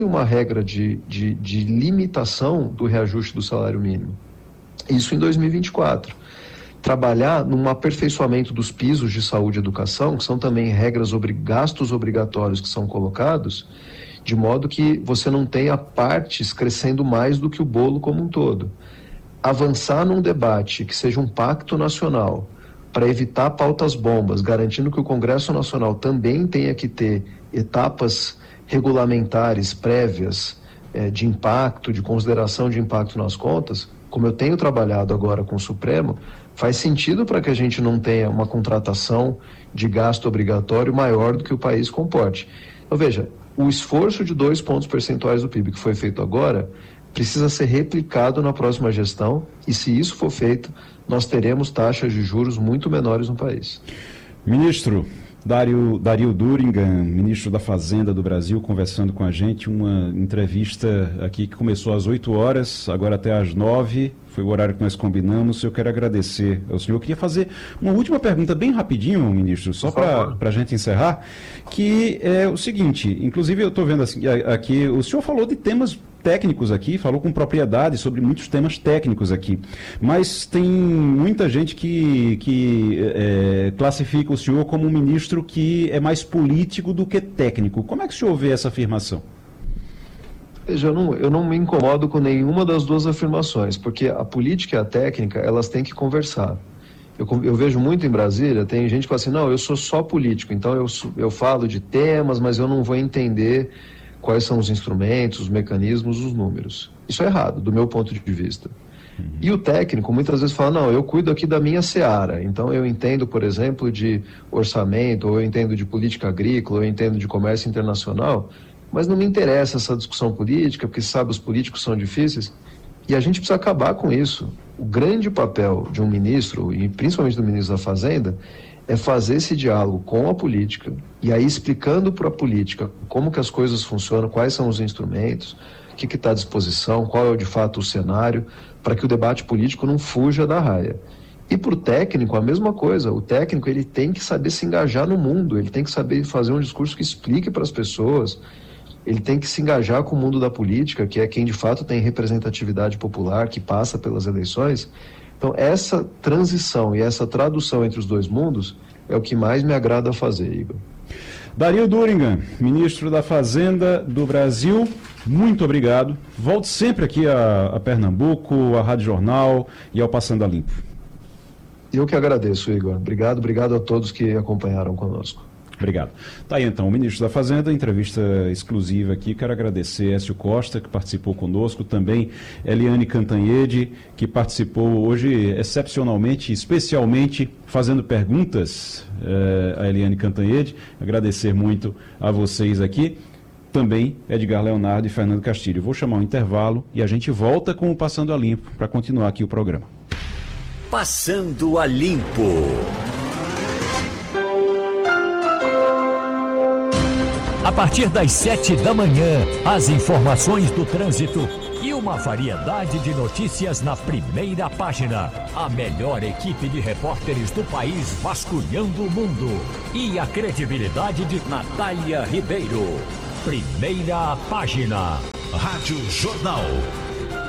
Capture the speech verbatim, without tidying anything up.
uma regra de, de, de limitação do reajuste do salário mínimo. Isso em dois mil e vinte e quatro. Trabalhar num aperfeiçoamento dos pisos de saúde e educação, que são também regras, obri- gastos obrigatórios que são colocados, de modo que você não tenha partes crescendo mais do que o bolo como um todo. Avançar num debate que seja um pacto nacional para evitar pautas bombas, garantindo que o Congresso Nacional também tenha que ter etapas regulamentares prévias eh, de impacto, de consideração de impacto nas contas, como eu tenho trabalhado agora com o Supremo, faz sentido para que a gente não tenha uma contratação de gasto obrigatório maior do que o país comporte. Então, veja, o esforço de dois pontos percentuais do P I B que foi feito agora precisa ser replicado na próxima gestão e, se isso for feito, nós teremos taxas de juros muito menores no país. Ministro Dario, Dario Durigan, ministro da Fazenda do Brasil, conversando com a gente, uma entrevista aqui que começou às oito horas, agora até às nove, foi o horário que nós combinamos. Eu quero agradecer ao senhor. Eu queria fazer uma última pergunta bem rapidinho, ministro, só para a gente encerrar, que é o seguinte, inclusive eu estou vendo assim, aqui, o senhor falou de temas técnicos aqui, falou com propriedade sobre muitos temas técnicos aqui, mas tem muita gente que, que é, classifica o senhor como um ministro que é mais político do que técnico. Como é que o senhor vê essa afirmação? Veja, eu não, eu não me incomodo com nenhuma das duas afirmações, porque a política e a técnica, elas têm que conversar. Eu, eu vejo muito em Brasília, tem gente que fala assim, não, eu sou só político, então eu, eu falo de temas, mas eu não vou entender quais são os instrumentos, os mecanismos, os números. Isso é errado, do meu ponto de vista. Uhum. E o técnico muitas vezes fala, não, eu cuido aqui da minha seara, então eu entendo, por exemplo, de orçamento, ou eu entendo de política agrícola, ou eu entendo de comércio internacional, mas não me interessa essa discussão política, porque sabe, os políticos são difíceis, e a gente precisa acabar com isso. O grande papel de um ministro, e principalmente do ministro da Fazenda, é fazer esse diálogo com a política, e aí explicando para a política como que as coisas funcionam, quais são os instrumentos, o que está à disposição, qual é de fato o cenário, para que o debate político não fuja da raia. E para o técnico, a mesma coisa. O técnico ele tem que saber se engajar no mundo, ele tem que saber fazer um discurso que explique para as pessoas, ele tem que se engajar com o mundo da política, que é quem de fato tem representatividade popular, que passa pelas eleições. Então, essa transição e essa tradução entre os dois mundos é o que mais me agrada fazer, Igor. Dario Durigan, ministro da Fazenda do Brasil, muito obrigado. Volte sempre aqui a, a Pernambuco, à Rádio Jornal e ao Passando a Limpo. Eu que agradeço, Igor. Obrigado, obrigado a todos que acompanharam conosco. Obrigado. Tá aí então o ministro da Fazenda, entrevista exclusiva aqui. Quero agradecer Écio Costa, que participou conosco, também Eliane Cantanhede, que participou hoje excepcionalmente, especialmente fazendo perguntas, eh, a Eliane Cantanhede. Agradecer muito a vocês aqui. Também Edgar Leonardo e Fernando Castilho. Vou chamar um intervalo e a gente volta com o Passando a Limpo para continuar aqui o programa. Passando a Limpo. A partir das sete da manhã, as informações do trânsito e uma variedade de notícias na primeira página. A melhor equipe de repórteres do país vasculhando o mundo. E a credibilidade de Natália Ribeiro. Primeira página. Rádio Jornal.